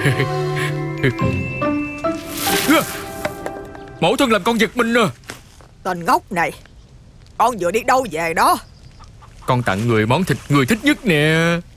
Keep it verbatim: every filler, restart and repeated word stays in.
Mẫu thân làm con giật mình à. Tên ngốc này, con vừa đi đâu về đó? Con tặng người món thịt người thích nhất nè.